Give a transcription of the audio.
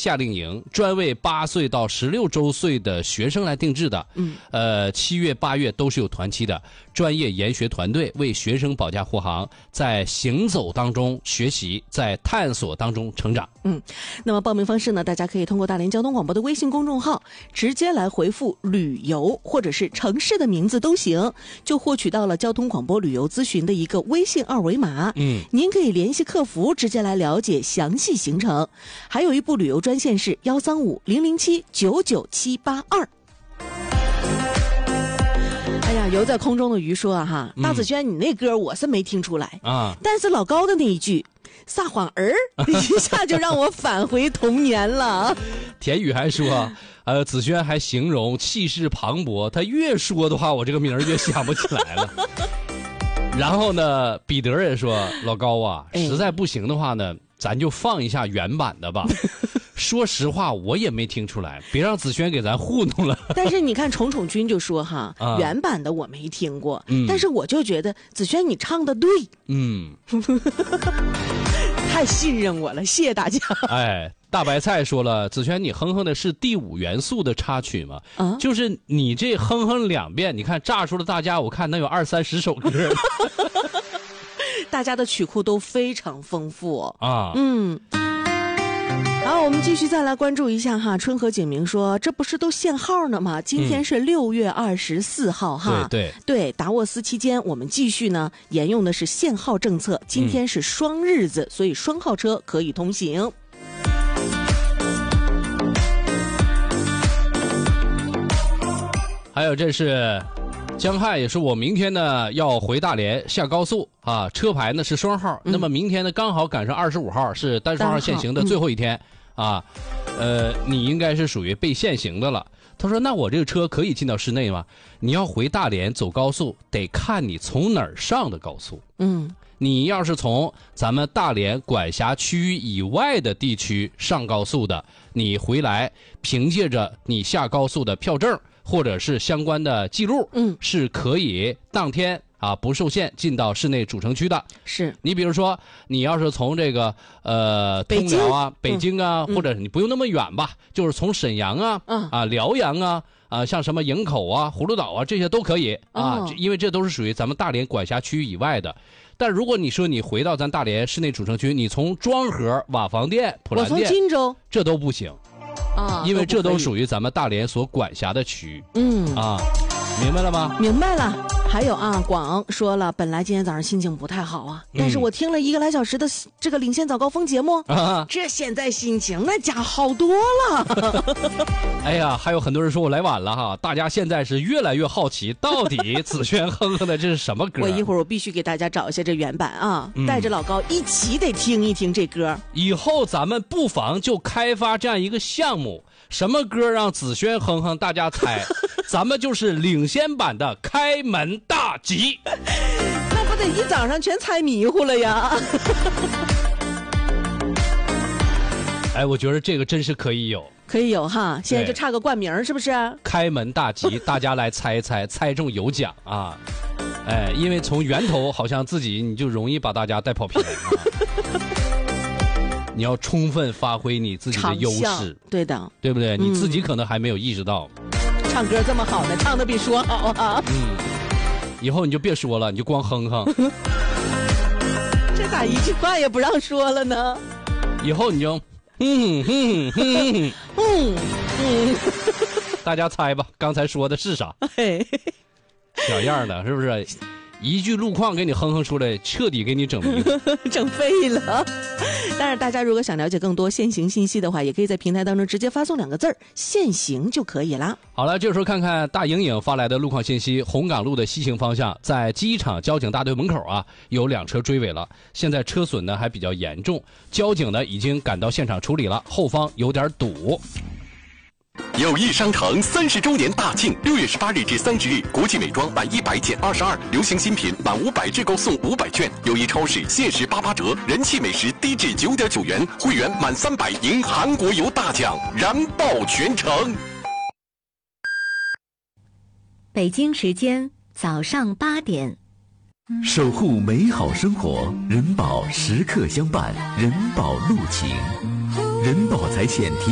夏令营，专为8岁到16周岁的学生来定制的。7月、8月都是有团期的，专业研学团队为学生保驾护航，在行走当中学习，在探索当中成长。 那么报名方式呢，大家可以通过大连交通广播的微信公众号直接来回复旅游或者是城市的名字都行，就获取到了交通广播旅游咨询的一个微信二维码。您可以联系客服直接来了解详细行程，还有一部旅游专线是135-007-99782。哎呀，游在空中的鱼说哈，大子轩，你那歌我是没听出来啊，但是老高的那一句撒谎儿一下就让我返回童年了。 田宇还说子轩还形容气势磅礴，他越说的话我这个名儿越想不起来了。然后呢，彼得也说，老高啊，实在不行的话呢，咱就放一下原版的吧。说实话我也没听出来，别让子轩给咱糊弄了。 但是你看宠宠君就说哈，原版的我没听过，但是我就觉得子轩你唱的对。太信任我了，谢谢大家。 大白菜说了，子轩你哼哼的是第5元素的插曲吗？就是你这哼哼2遍，你看炸出了大家，我看能有20-30首歌。 大家的曲库都非常丰富啊。 好，我们继续再来关注一下哈。春和景明说，这不是都限号呢吗？今天是6月24号哈。对，达沃斯期间我们继续呢沿用的是限号政策，今天是双日子，所以双号车可以通行。 还有这是江汉也是我明天呢要回大连下高速啊，车牌呢是双号，那么明天呢刚好赶上25号是单双号限行的最后一天啊，你应该是属于被限行的了。他说那我这个车可以进到市内吗？你要回大连走高速得看你从哪儿上的高速。你要是从咱们大连管辖区域以外的地区上高速的，你回来凭借着你下高速的票证或者是相关的记录，是可以当天不受限进到市内主城区的。是你比如说你要是从这个通辽啊、北京啊，或者你不用那么远吧，就是从沈阳辽阳像什么营口啊、葫芦岛啊，这些都可以因为这都是属于咱们大连管辖区域以外的。但如果你说你回到咱大连市内主城区，你从庄河、瓦房店、普兰店， 我从荆州， 这都不行因为这都属于咱们大连所管辖的区域。明白了吗？明白了。还有广说了，本来今天早上心情不太好但是我听了1个来小时的这个领先早高峰节目这现在心情那家好多了。哎呀，还有很多人说我来晚了哈，大家现在是越来越好奇，到底子轩哼哼的这是什么歌？我一会儿我必须给大家找一下这原版带着老高一起得听一听这歌。以后咱们不妨就开发这样一个项目，什么歌让子轩哼哼大家猜咱们就是领先版的开门大吉。那不得一早上全猜迷糊了呀。我觉得这个真是可以有哈，现在就差个冠名，是不是？开门大吉，大家来猜一猜，猜中有奖因为从源头好像自己你就容易把大家带跑偏你要充分发挥你自己的优势，对的，对不对？你自己可能还没有意识到。唱歌这么好呢，唱的比说好以后你就别说了，你就光哼哼。这咋一句话也不让说了呢？以后你就大家猜吧，刚才说的是啥？小样的，是不是？一句路况给你哼哼出来，彻底给你整迷糊整废了。但是大家如果想了解更多限行信息的话，也可以在平台当中直接发送2个字限行就可以啦。好了，这时候看看大莹莹发来的路况信息，红岗路的西行方向，在机场交警大队门口有2车追尾了，现在车损呢还比较严重，交警呢已经赶到现场处理了，后方有点堵。 友谊商城30周年大庆，6月18日至30日，国际美妆满100减22，流行新品满500至购送500券，友谊超市限时88折，人气美食低至9.9元，会员满300赢韩国游大奖，燃爆全城。 北京时间早上8点。 守护美好生活，人保时刻相伴，人保路情，人保财险提